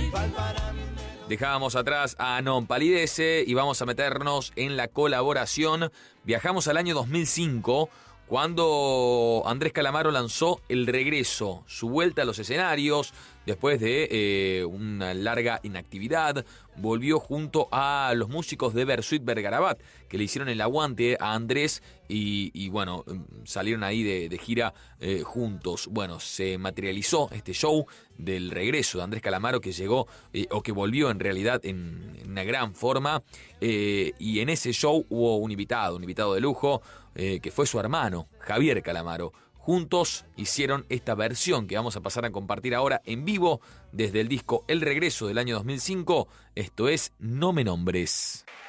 Dejábamos atrás a Non Palidece y vamos a meternos en la colaboración. Viajamos al año 2005, cuando Andrés Calamaro lanzó El Regreso, su vuelta a los escenarios después de una larga inactividad. Volvió junto a los músicos de Bersuit Vergarabat, que le hicieron el aguante a Andrés y bueno, salieron ahí de gira juntos. Bueno, se materializó este show del regreso de Andrés Calamaro, que llegó o que volvió en realidad en una gran forma, y en ese show hubo un invitado de lujo, que fue su hermano, Javier Calamaro. Juntos hicieron esta versión que vamos a pasar a compartir ahora en vivo desde el disco El Regreso del año 2005. Esto es No Me Nombres.